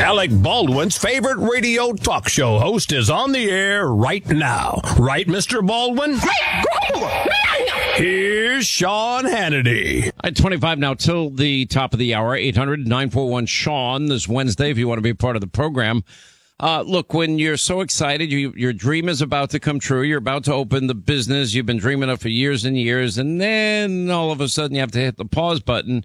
Alec Baldwin's favorite radio talk show host is on the air right now. Right, Mr. Baldwin? Here's Sean Hannity. At 25 now till the top of the hour, 800-941-SEAN this Wednesday if you want to be part of the program. Look, when you're so excited, your dream is about to come true. You're about to open the business you've been dreaming of for years and years. And then all of a sudden you have to hit the pause button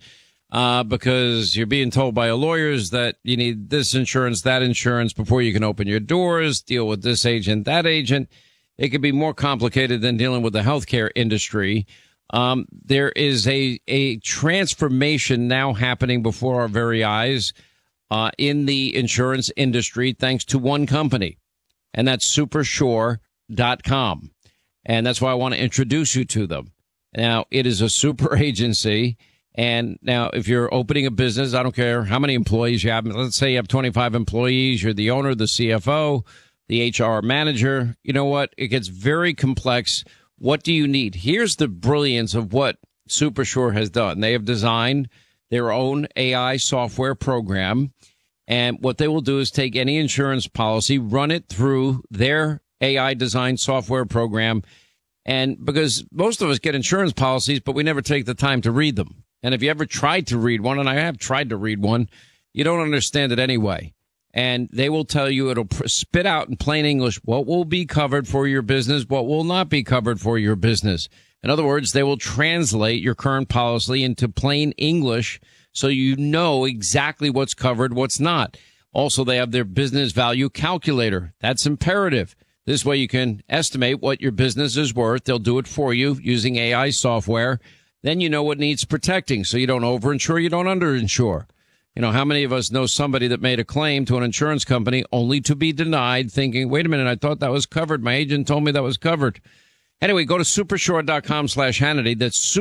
because you're being told by your lawyers that you need this insurance, that insurance before you can open your doors, deal with this agent, that agent. It could be more complicated than dealing with the healthcare industry. There is a transformation now happening before our very eyes in the insurance industry, thanks to one company, and that's Supersure.com. And that's why I want to introduce you to them. Now, it is a super agency. And now, if you're opening a business, I don't care how many employees you have. Let's say you have 25 employees. You're the owner, the CFO, the HR manager. You know what? It gets very complex. What do you need? Here's the brilliance of what Supersure has done. They have designed their own AI software program. And what they will do is take any insurance policy, run it through their AI designed software program. And because most of us get insurance policies, but we never take the time to read them. And if you ever tried to read one, and I have tried to read one, you don't understand it anyway. And they will tell you, it'll spit out in plain English what will be covered for your business, what will not be covered for your business. In other words, they will translate your current policy into plain English so you know exactly what's covered, what's not. Also, they have their business value calculator. That's imperative. This way you can estimate what your business is worth. They'll do it for you using AI software. Then you know what needs protecting, so you don't overinsure, you don't underinsure. You know, how many of us know somebody that made a claim to an insurance company only to be denied, thinking, wait a minute, I thought that was covered. My agent told me that was covered. Anyway, go to supersure.com/Hannity. That's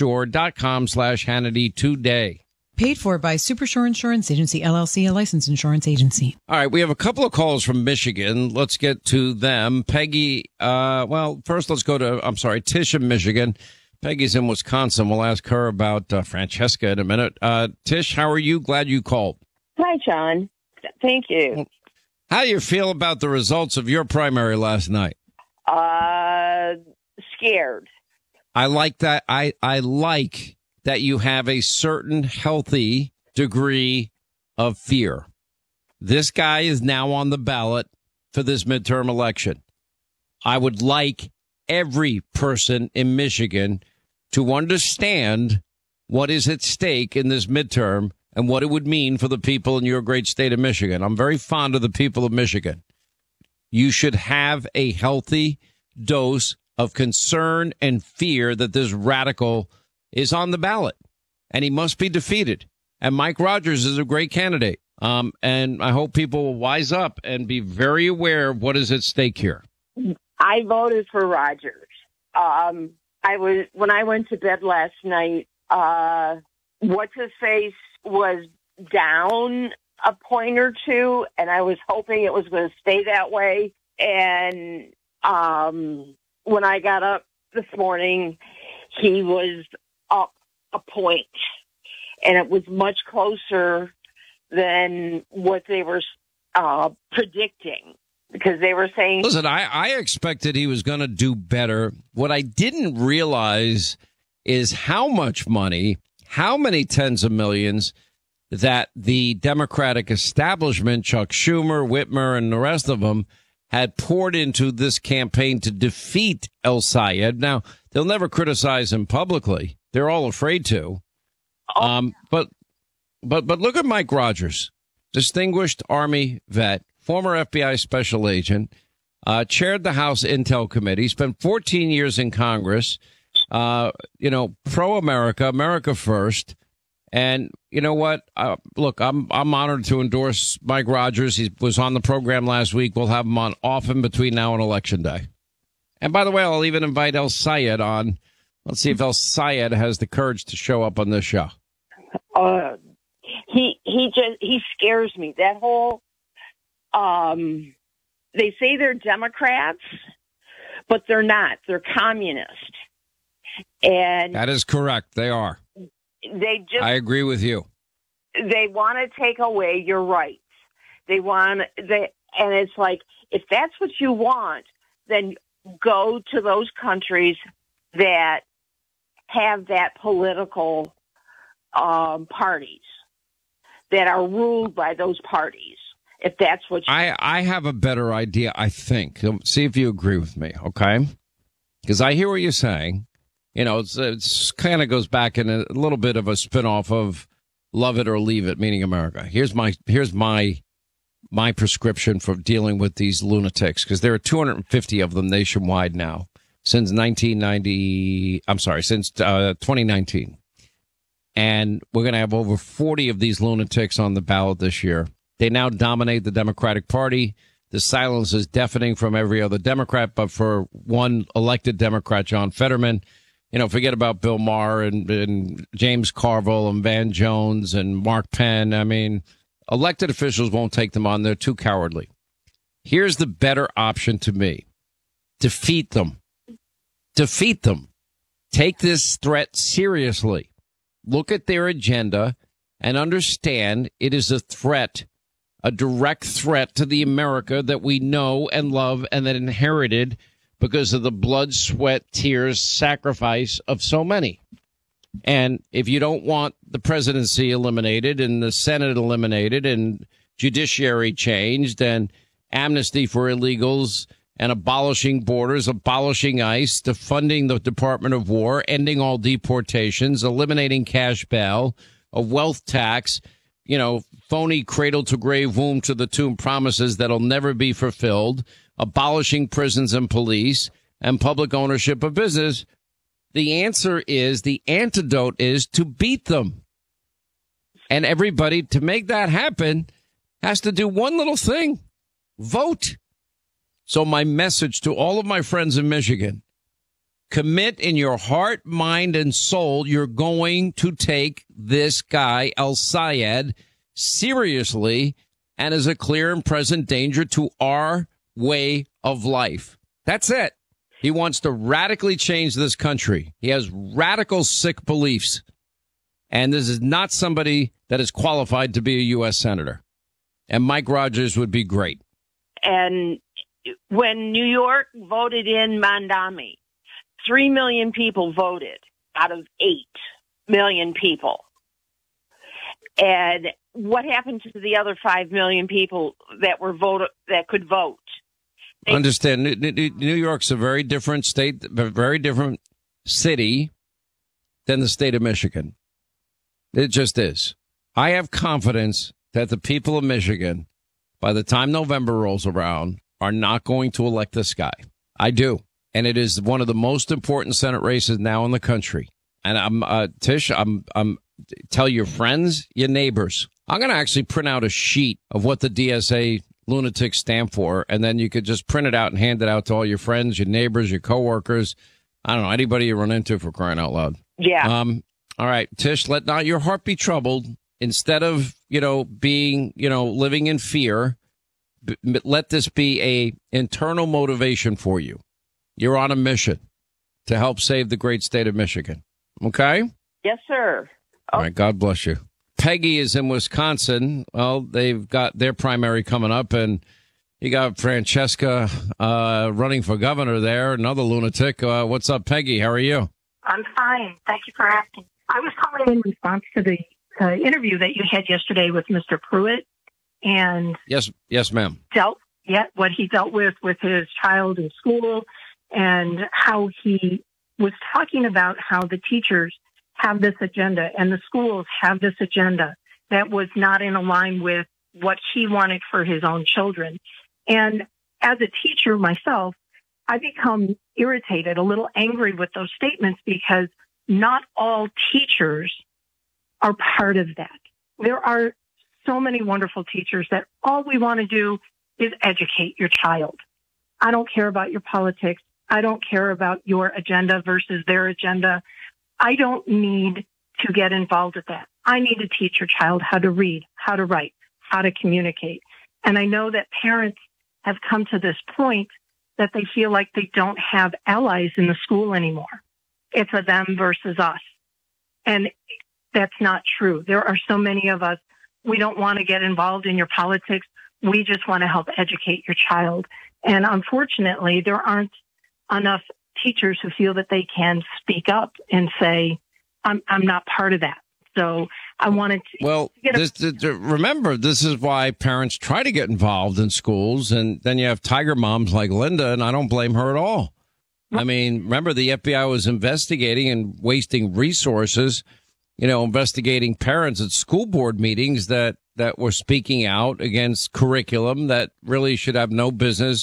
supersure.com/Hannity today. Paid for by Supersure Insurance Agency, LLC, a licensed insurance agency. All right, we have a couple of calls from Michigan. Let's get to them. Peggy, first let's go to, Tish in Michigan. Peggy's in Wisconsin. We'll ask her about Francesca in a minute. Tish, how are you? Glad you called. Hi, John. Thank you. How do you feel about the results of your primary last night? Scared. I like that. I like that you have a certain healthy degree of fear. This guy is now on the ballot for this midterm election. I would like every person in Michigan to understand what is at stake in this midterm and what it would mean for the people in your great state of Michigan. I'm very fond of the people of Michigan. You should have a healthy dose of concern and fear that this radical is on the ballot and he must be defeated. And Mike Rogers is a great candidate. And I hope people will wise up and be very aware of what is at stake here. I voted for Rogers. When I went to bed last night, what's his face was down a point or two, and I was hoping it was going to stay that way. And when I got up this morning, he was up a point, and it was much closer than what they were predicting. Because they were saying... Listen, I expected he was going to do better. What I didn't realize is how much money, how many tens of millions that the Democratic establishment, Chuck Schumer, Whitmer, and the rest of them, had poured into this campaign to defeat El Sayed. Now, they'll never criticize him publicly. They're all afraid to. But look at Mike Rogers, distinguished Army vet, former FBI special agent, chaired the House Intel Committee, spent 14 years in Congress, pro-America, America first. And you know what? Look, I'm honored to endorse Mike Rogers. He was on the program last week. We'll have him on often between now and Election Day. And by the way, I'll even invite El Sayed on. Let's see if El Sayed has the courage to show up on this show. He scares me. That whole... they say they're Democrats, but they're not. They're communist. And that is correct. They are. I agree with you. They want to take away your rights. and it's like, if that's what you want, then go to those countries that have that political parties that are ruled by those parties. If that's what you I have a better idea, I think. See if you agree with me, okay? Because I hear what you're saying. You know, it's kind of goes back in a little bit of a spinoff of Love It or Leave It, meaning America. Here's my prescription for dealing with these lunatics, because there are 250 of them nationwide now since 2019. And we're going to have over 40 of these lunatics on the ballot this year. They now dominate the Democratic Party. The silence is deafening from every other Democrat, but for one elected Democrat, John Fetterman, forget about Bill Maher and James Carville and Van Jones and Mark Penn. I mean, elected officials won't take them on. They're too cowardly. Here's the better option to me. Defeat them. Defeat them. Take this threat seriously. Look at their agenda and understand it is a threat, a direct threat to the America that we know and love and that inherited because of the blood, sweat, tears, sacrifice of so many. And if you don't want the presidency eliminated and the Senate eliminated and judiciary changed and amnesty for illegals and abolishing borders, abolishing ICE, defunding the Department of War, ending all deportations, eliminating cash bail, a wealth tax, phony cradle to grave, womb to the tomb promises that'll never be fulfilled, abolishing prisons and police and public ownership of business. The antidote is to beat them. And everybody, to make that happen, has to do one little thing: vote. So my message to all of my friends in Michigan: commit in your heart, mind, and soul you're going to take this guy, El-Sayed, seriously and as a clear and present danger to our way of life. That's it. He wants to radically change this country. He has radical, sick beliefs. And this is not somebody that is qualified to be a U.S. senator. And Mike Rogers would be great. And when New York voted in Mamdani, 3 million people voted out of 8 million people. And what happened to the other 5 million people that could vote? Understand, New York's a very different state, a very different city than the state of Michigan. It just is. I have confidence that the people of Michigan, by the time November rolls around, are not going to elect this guy. I do. And it is one of the most important Senate races now in the country. And Tish, tell your friends, your neighbors. I'm going to actually print out a sheet of what the DSA lunatics stand for, and then you could just print it out and hand it out to all your friends, your neighbors, your coworkers. I don't know, anybody you run into, for crying out loud. Yeah. All right, Tish, let not your heart be troubled. Instead of, being, living in fear, let this be a internal motivation for you. You're on a mission to help save the great state of Michigan. Okay? Yes, sir. All right, God bless you. Peggy is in Wisconsin. Well, they've got their primary coming up, and you got Francesca running for governor there, another lunatic. What's up, Peggy? How are you? I'm fine. Thank you for asking. I was calling in response to the interview that you had yesterday with Mr. Pruitt, and yes, ma'am. What he dealt with his child in school, and how he was talking about how the teachers have this agenda and the schools have this agenda that was not in line with what he wanted for his own children. And as a teacher myself, I become irritated, a little angry with those statements, because not all teachers are part of that. There are so many wonderful teachers that all we want to do is educate your child. I don't care about your politics. I don't care about your agenda versus their agenda. I don't need to get involved with that. I need to teach your child how to read, how to write, how to communicate. And I know that parents have come to this point that they feel like they don't have allies in the school anymore. It's a them versus us. And that's not true. There are so many of us, we don't want to get involved in your politics. We just want to help educate your child. And unfortunately, there aren't enough teachers who feel that they can speak up and say, I'm not part of that. So I wanted to. Well, remember, this is why parents try to get involved in schools. And then you have tiger moms like Linda, and I don't blame her at all. I mean, remember, the FBI was investigating and wasting resources, investigating parents at school board meetings that were speaking out against curriculum that really should have no business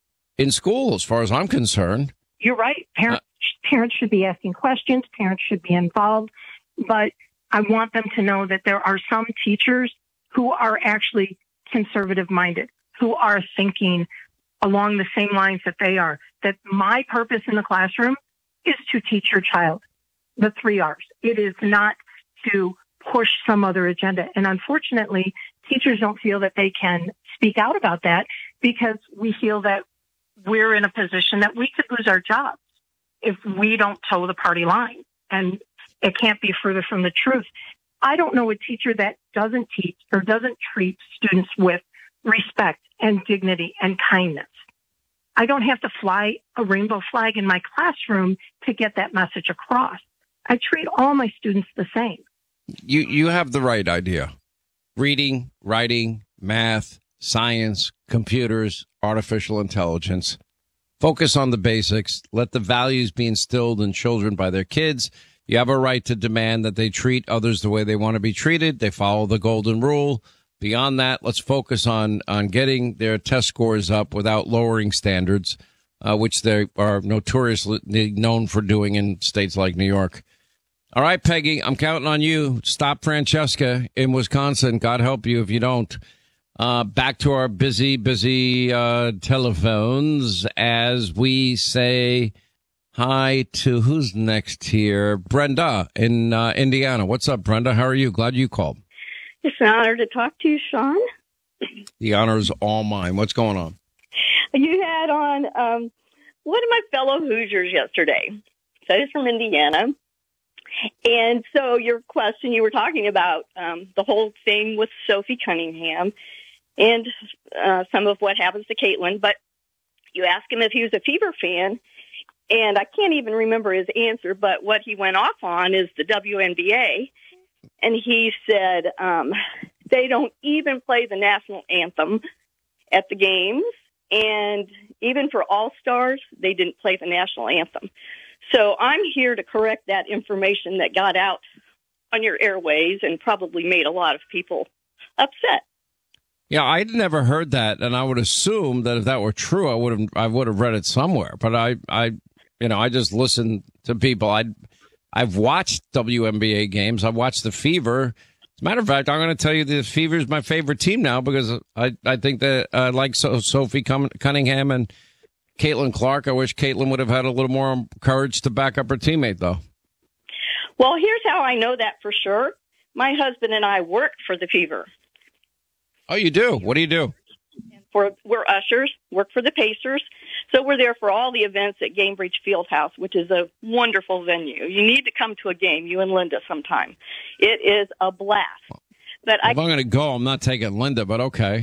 in school, as far as I'm concerned. You're right. Parents should be asking questions. Parents should be involved. But I want them to know that there are some teachers who are actually conservative-minded, who are thinking along the same lines that they are, that my purpose in the classroom is to teach your child the 3 R's. It is not to push some other agenda. And unfortunately, teachers don't feel that they can speak out about that because we feel that we're in a position that we could lose our jobs if we don't toe the party line. And it can't be further from the truth. I don't know a teacher that doesn't teach or doesn't treat students with respect and dignity and kindness. I don't have to fly a rainbow flag in my classroom to get that message across. I treat all my students the same. You have the right idea. Reading, writing, math, science, computers, artificial intelligence. Focus on the basics. Let the values be instilled in children by their kids. You have a right to demand that they treat others the way they want to be treated. They follow the golden rule. Beyond that, let's focus on getting their test scores up without lowering standards, which they are notoriously known for doing in states like New York. All right, Peggy, I'm counting on you. Stop Francesca in Wisconsin. God help you if you don't. Back to our busy telephones as we say hi to who's next here? Brenda in Indiana. What's up, Brenda? How are you? Glad you called. It's an honor to talk to you, Sean. The honor is all mine. What's going on? You had on one of my fellow Hoosiers yesterday. So he's from Indiana. And so your question, you were talking about the whole thing with Sophie Cunningham and some of what happens to Caitlin. But you asked him if he was a Fever fan. And I can't even remember his answer, but what he went off on is the WNBA. And he said they don't even play the national anthem at the games. And even for All-Stars, they didn't play the national anthem. So I'm here to correct that information that got out on your airways and probably made a lot of people upset. Yeah, I'd never heard that, and I would assume that if that were true, I would have read it somewhere. But I just listen to people. I've watched WNBA games. I've watched the Fever. As a matter of fact, I'm going to tell you the Fever is my favorite team now because I think that I like Sophie Cunningham and Caitlin Clark. I wish Caitlin would have had a little more courage to back up her temeate, though. Well, here's how I know that for sure. My husband and I worked for the Fever. Oh, you do? What do you do? We're ushers, work for the Pacers. So we're there for all the events at Gainbridge Fieldhouse, which is a wonderful venue. You need to come to a game, you and Linda, sometime. It is a blast. But if I'm going to go, I'm not taking Linda, but okay.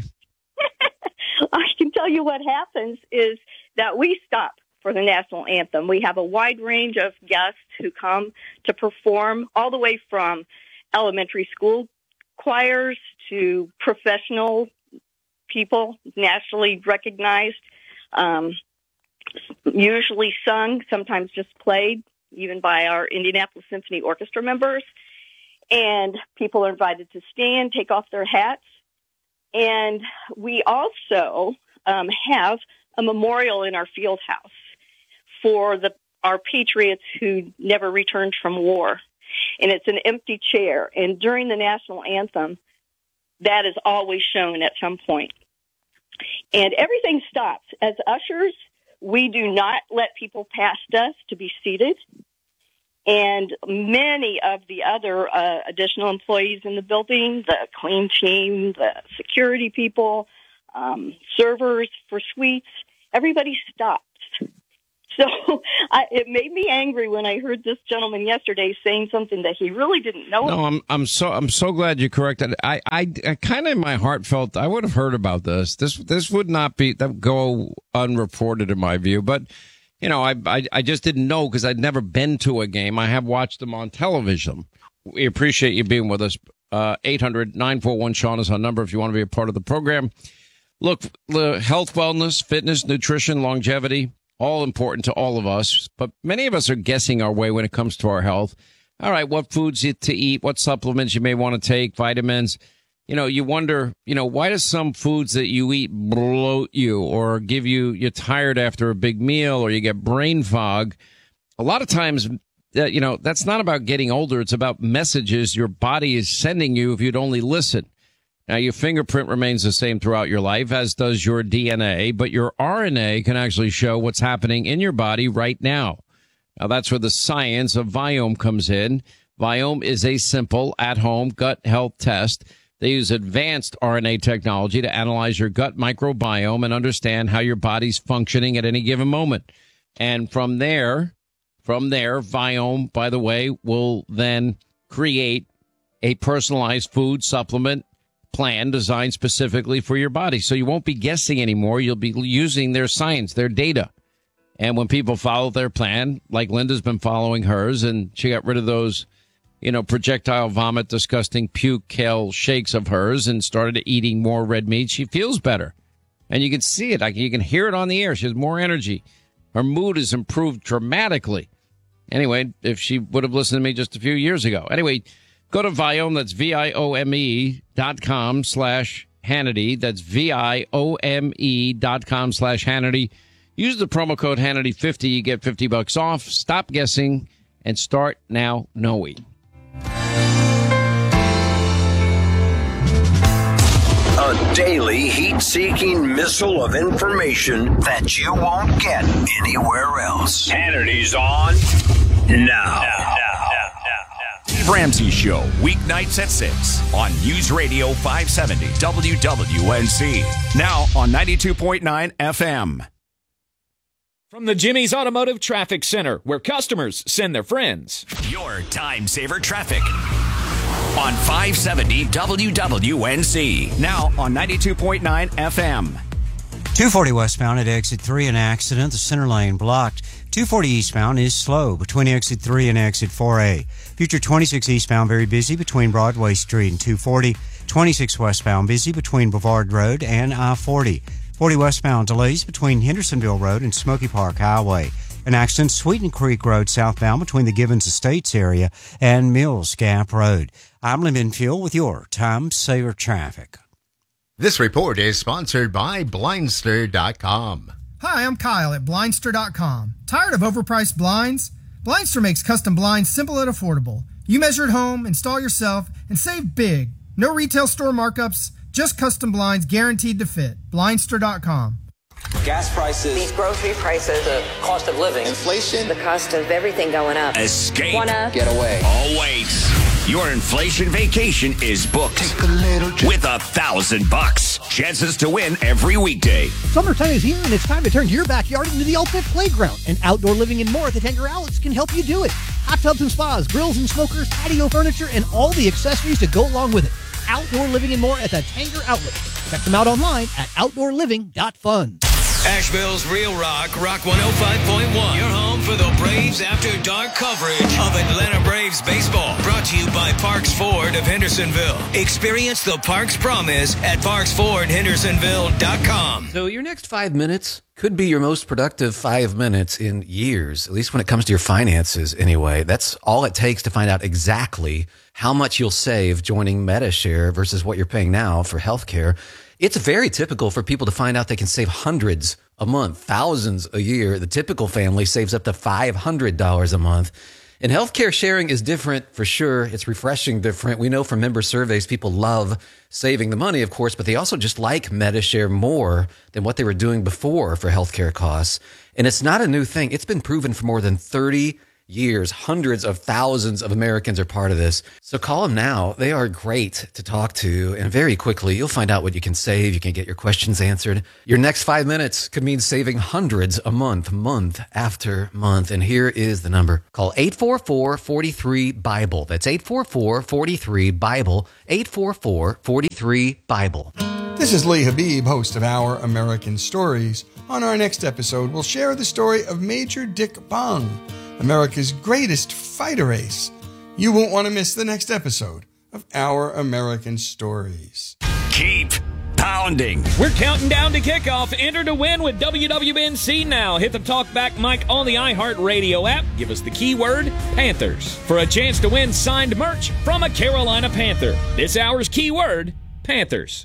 I can tell you what happens is that we stop for the national anthem. We have a wide range of guests who come to perform, all the way from elementary school choirs to professional people, nationally recognized, usually sung, sometimes just played, even by our Indianapolis Symphony Orchestra members. And people are invited to stand, take off their hats. And we also have a memorial in our field house for our patriots who never returned from war. And it's an empty chair. And during the national anthem, that is always shown at some point. And everything stops. As ushers, we do not let people past us to be seated. And many of the other additional employees in the building, the clean team, the security people, servers for suites, everybody stops So it made me angry when I heard this gentleman yesterday saying something that he really didn't know. No, I'm so glad you corrected. I kind of in my heart felt I would have heard about this. This would not go unreported in my view, but you know, I just didn't know because I'd never been to a game. I have watched them on television. We appreciate you being with us. 800-941-SEAN is our number if you want to be a part of the program. Look, health, wellness, fitness, nutrition, longevity, all important to all of us. But many of us are guessing our way when it comes to our health. All right, what foods to eat, what supplements you may want to take, vitamins. You know, you wonder, why do some foods that you eat bloat you or you're tired after a big meal or you get brain fog? A lot of times, that's not about getting older. It's about messages your body is sending you if you'd only listen. Now, your fingerprint remains the same throughout your life, as does your DNA, but your RNA can actually show what's happening in your body right now. Now, that's where the science of Viome comes in. Viome is a simple, at-home gut health test. They use advanced RNA technology to analyze your gut microbiome and understand how your body's functioning at any given moment. And from there, Viome, by the way, will then create a personalized food supplement plan designed specifically for your body. So you won't be guessing anymore. You'll be using their science, their data. And when people follow their plan, like Linda's been following hers, and she got rid of those, projectile vomit, disgusting puke, kale shakes of hers and started eating more red meat, she feels better. And you can see it. You can hear it on the air. She has more energy. Her mood has improved dramatically. Anyway, if she would have listened to me just a few years ago. Anyway, go to Viome. That's Viome.com/Hannity. That's Viome.com/Hannity. Use the promo code Hannity50. You get $50 off. Stop guessing and start now knowing. A daily heat-seeking missile of information that you won't get anywhere else. Hannity's on now. Dave Ramsey Show, weeknights at 6 on News Radio 570 WWNC. Now on 92.9 FM. From the Jimmy's Automotive Traffic Center, where customers send their friends. Your time saver traffic on 570 WWNC. Now on 92.9 FM. 240 westbound at exit 3, an accident. The center lane blocked. 240 eastbound is slow between exit 3 and exit 4A. Future 26 eastbound very busy between Broadway Street and 240. 26 westbound busy between Boulevard Road and I-40. 40 westbound delays between Hendersonville Road and Smoky Park Highway. An accident, Sweeten Creek Road southbound between the Gibbons Estates area and Mills Gap Road. I'm Lee Minfield with your Time Saver Traffic. This report is sponsored by Blindster.com. Hi, I'm Kyle at Blindster.com. Tired of overpriced blinds? Blindster makes custom blinds simple and affordable. You measure at home, install yourself, and save big. No retail store markups, just custom blinds guaranteed to fit. Blindster.com. Gas prices, these grocery prices, the cost of living, inflation, the cost of everything going up. Escape. Wanna get away. Oh, wait. Your inflation vacation is booked. Take a little trip with $1,000. Chances to win every weekday. Summertime is here, and it's time to turn your backyard into the ultimate playground. And Outdoor Living and More at the Tanger Outlets can help you do it. Hot tubs and spas, grills and smokers, patio furniture, and all the accessories to go along with it. Outdoor Living and More at the Tanger Outlets. Check them out online at outdoorliving.fun. Asheville's Real Rock 105.1. Your home for the Braves After Dark coverage of Atlanta Braves baseball. Brought to you by Parks Ford of Hendersonville. Experience the Parks promise at parksfordhendersonville.com. So your next 5 minutes could be your most productive 5 minutes in years, at least when it comes to your finances anyway. That's all it takes to find out exactly how much you'll save joining MediShare versus what you're paying now for healthcare. It's very typical for people to find out they can save hundreds a month, thousands a year. The typical family saves up to $500 a month. And healthcare sharing is different for sure. It's refreshing different. We know from member surveys, people love saving the money, of course, but they also just like MediShare more than what they were doing before for healthcare costs. And it's not a new thing. It's been proven for more than 30 years. Hundreds of thousands of Americans are part of this. So call them now. They are great to talk to. And very quickly, you'll find out what you can save. You can get your questions answered. Your next 5 minutes could mean saving hundreds a month, month after month. And here is the number. Call 844-43-BIBLE. That's 844-43-BIBLE. 844-43-BIBLE. This is Lee Habib, host of Our American Stories. On our next episode, we'll share the story of Major Dick Bong, America's greatest fighter ace. You won't want to miss the next episode of Our American Stories. Keep pounding. We're counting down to kickoff. Enter to win with WWNC now. Hit the talkback mic on the iHeartRadio app. Give us the keyword Panthers for a chance to win signed merch from a Carolina Panther. This hour's keyword Panthers.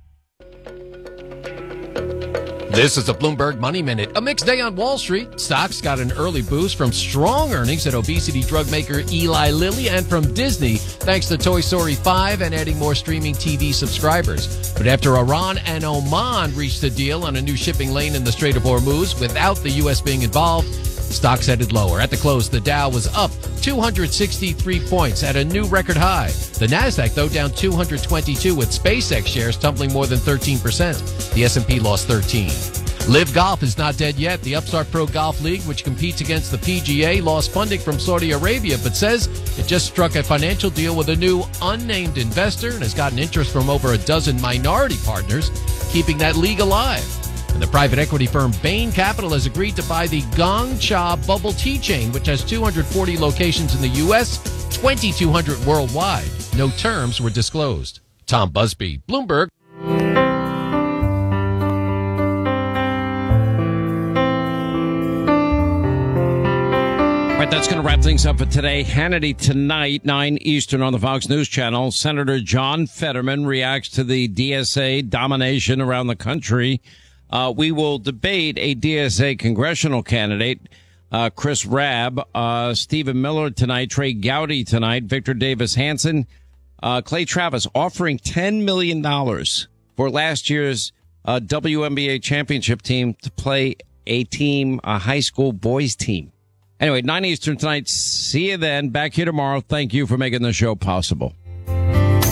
This is a Bloomberg Money Minute. A mixed day on Wall Street. Stocks got an early boost from strong earnings at obesity drug maker Eli Lilly and from Disney, thanks to Toy Story 5 and adding more streaming TV subscribers. But after Iran and Oman reached a deal on a new shipping lane in the Strait of Hormuz without the U.S. being involved, stocks headed lower. At the close, the Dow was up 263 points at a new record high. The Nasdaq, though, down 222 with SpaceX shares tumbling more than 13%. The S&P lost 13. Live Golf is not dead yet. The Upstart Pro Golf League, which competes against the PGA, lost funding from Saudi Arabia, but says it just struck a financial deal with a new unnamed investor and has gotten interest from over a dozen minority partners, keeping that league alive. And the private equity firm Bain Capital has agreed to buy the Gong Cha bubble tea chain, which has 240 locations in the U.S., 2,200 worldwide. No terms were disclosed. Tom Busby, Bloomberg. All right, that's going to wrap things up for today. Hannity tonight, 9 Eastern on the Fox News Channel. Senator John Fetterman reacts to the DSA domination around the country. We will debate a DSA congressional candidate, Chris Rabb, Stephen Miller tonight, Trey Gowdy tonight, Victor Davis Hanson, Clay Travis offering $10 million for last year's WNBA championship team to play a high school boys team. Anyway, 9 Eastern tonight. See you then. Back here tomorrow. Thank you for making the show possible.